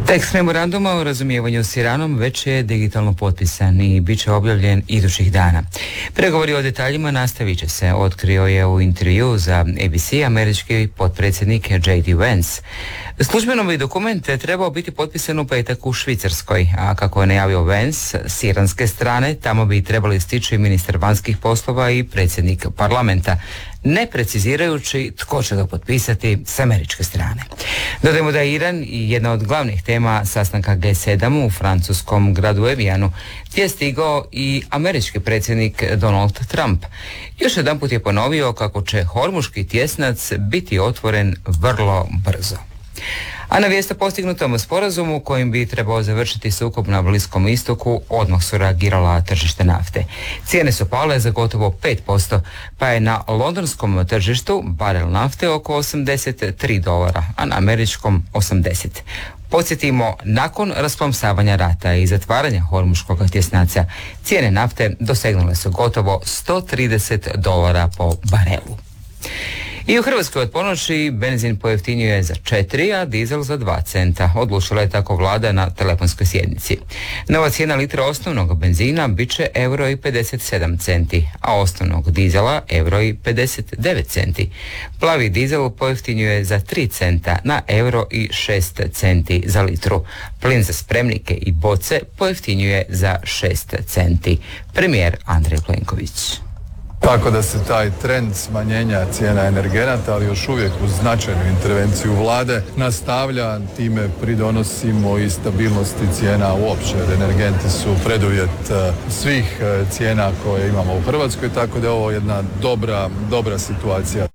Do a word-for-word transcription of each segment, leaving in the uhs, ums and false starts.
Tekst memoranduma o razumijevanju s Iranom već je digitalno potpisan i bit će objavljen idućih dana. Pregovori o detaljima nastavit će se, otkrio je u intervju za A B C američki potpredsjednik J D Vance. Službeno bi dokument trebao biti potpisan u petak u Švicarskoj, a kako je najavio Vance, s iranske strane tamo bi trebali stići ministar vanjskih poslova i predsjednik parlamenta, ne precizirajući tko će ga potpisati s američke strane. Dodajmo da je Iran i jedna od glavnih tema sastanka G sedam u francuskom gradu Evijanu, gdje je stigao i američki predsjednik Donald Trump. Još jedanput je ponovio kako će Hormuški tjesnac biti otvoren vrlo brzo. A na vijest o postignutom sporazumu kojim bi trebao završiti sukob na Bliskom istoku odmah su reagirala tržište nafte. Cijene su pale za gotovo pet posto, pa je na londonskom tržištu barel nafte oko osamdeset tri dolara, a na američkom osamdeset. Podsjetimo, nakon rasplamsavanja rata i zatvaranja Hormuškog tjesnaca, cijene nafte dosegnule su gotovo sto trideset dolara po barelu. I u Hrvatskoj od ponoći benzin pojeftinjuje za četiri, a dizel za dva centa. Odlučila je tako vlada na telefonskoj sjednici. Nova cijena litra osnovnog benzina bit će euro i pedeset sedam centi, a osnovnog dizela euro i pedeset devet centi. Plavi dizel pojeftinjuje za tri centa na euro i šest centi za litru. Plin za spremnike i boce pojeftinjuje za šest centi. Premijer Andrej Plenković. Tako da se taj trend smanjenja cijena energenata, ali još uvijek uz značajnu intervenciju vlade, nastavlja, time pridonosimo i stabilnosti cijena uopće. Energenti su preduvjet svih cijena koje imamo u Hrvatskoj, tako da je ovo jedna dobra, dobra situacija.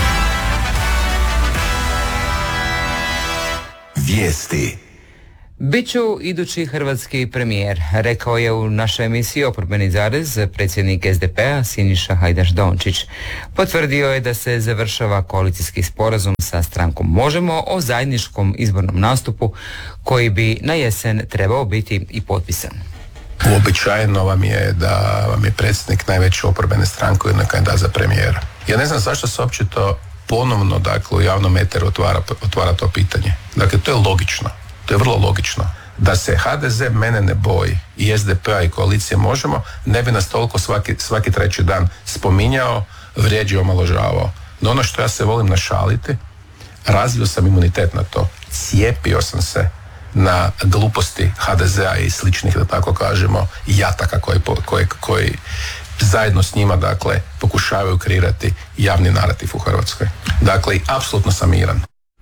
Vijesti. Biću idući hrvatski premijer, rekao je u našoj emisiji Oporbeni zarez predsjednik S D P-a Siniša Hajdaš Dončić. Potvrdio je da se završava koalicijski sporazum sa strankom Možemo o zajedničkom izbornom nastupu koji bi na jesen trebao biti i potpisan. Uobičajeno vam je da vam je predsjednik najveće oporbene stranke ujedno kandidat za premijera. Ja ne znam zašto se uopće to ponovno, dakle, u javnom eteru otvara, otvara to pitanje. Dakle, to je logično. To je vrlo logično. Da se H D Z mene ne boji i S D P-a i koalicije Možemo, ne bi nas toliko svaki, svaki treći dan spominjao, vrijeđao, omaložavao. No ono što ja se volim našaliti, razvio sam imunitet na to. Cijepio sam se na gluposti H D Z-a i sličnih, da tako kažemo, jataka koji, koji, koji zajedno s njima, dakle, pokušavaju kreirati javni narativ u Hrvatskoj. Dakle, apsolutno sam miran.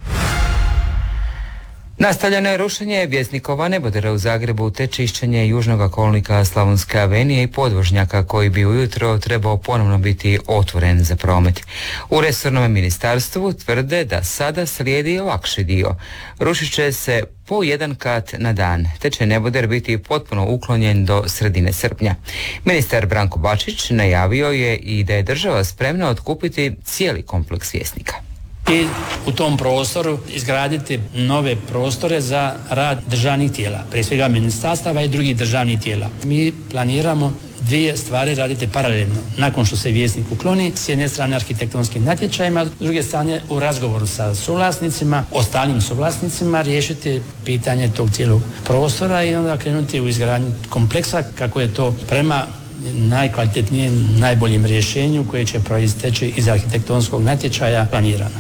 Nastavljeno je rušenje Vjesnikova nebodera u Zagrebu te čišćenje južnog kolnika Slavonske avenije i podvožnjaka koji bi ujutro trebao ponovno biti otvoren za promet. U resornom ministarstvu tvrde da sada slijedi lakši dio. Rušit će se po jedan kat na dan, te će neboder biti potpuno uklonjen do sredine srpnja. Ministar Branko Bačić najavio je i da je država spremna otkupiti cijeli kompleks Vjesnika. I u tom prostoru izgraditi nove prostore za rad državnih tijela, prije svega ministarstava i drugih državnih tijela. Mi planiramo dvije stvari raditi paralelno. Nakon što se Vjesnik ukloni, s jedne strane arhitektonskim natječajima, s druge strane u razgovoru sa suvlasnicima, ostalim suvlasnicima, riješiti pitanje tog cijelog prostora i onda krenuti u izgradnju kompleksa kako je to prema najkvalitetnijem, najboljem rješenju koje će proisteći iz arhitektonskog natječaja planirano.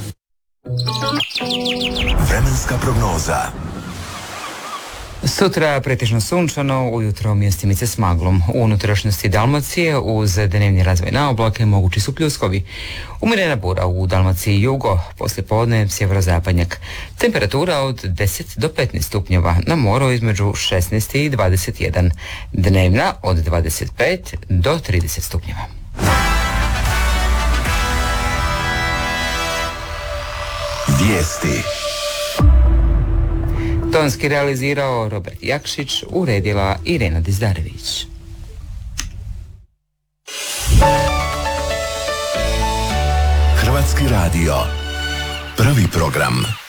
Vremenska prognoza. Sutra pretežno sunčano, ujutro mjestimice s maglom. U unutrašnjosti Dalmacije uz dnevni razvoj na oblake mogući su pljuskovi. Umjerena bura u Dalmaciji jugo, poslijepodne sjeverozapadnjak. Temperatura od deset do petnaest stupnjeva, na moru između šesnaest i dvadeset jedan. Dnevna od dvadeset pet do trideset stupnjeva. Vijesti. Tonski realizirao Robert Jakšić, uredila Irena Dizdarević. Hrvatski radio. Prvi program.